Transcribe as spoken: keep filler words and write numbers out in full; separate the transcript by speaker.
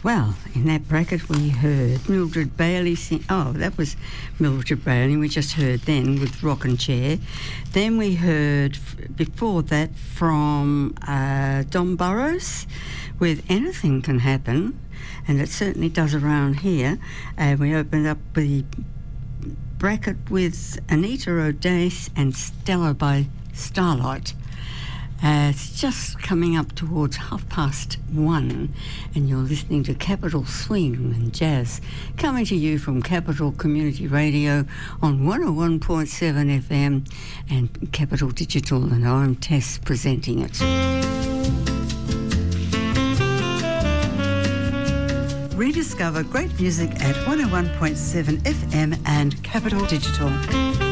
Speaker 1: Well, in that bracket we heard Mildred Bailey sing. Oh, that was Mildred Bailey. We just heard then with Rockin' Chair. Then we heard f- before that from uh, Don Burrows with Anything Can Happen, and it certainly does around here. And we opened up the bracket with Anita O'Day and Stella by Starlight. Uh, it's just coming up towards half past one, and you're listening to Capital Swing and Jazz, coming to you from Capital Community Radio on one oh one point seven F M and Capital Digital, and I'm Tess presenting it.
Speaker 2: Rediscover great music at one oh one point seven F M and Capital Digital.